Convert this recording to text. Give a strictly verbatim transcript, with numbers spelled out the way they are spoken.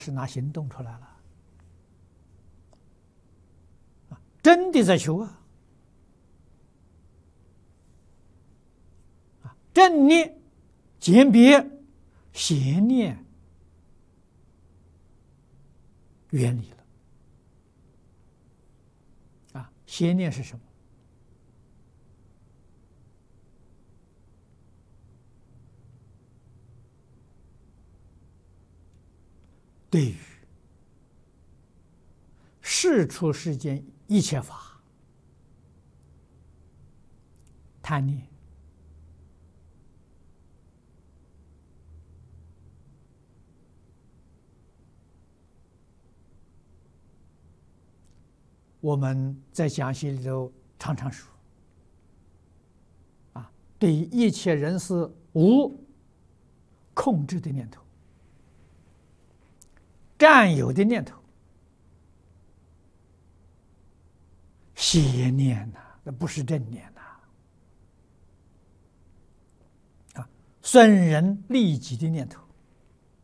是拿行动出来了啊，真的在修啊！啊，正念鉴别邪念远离了啊！邪念是什么？对于世出世间一切法，贪念、我们在讲习里头常常说啊，对于一切人事无控制的念头、占有的念头、邪念呐、啊，那不是正念呐、啊！啊，损人利己的念头，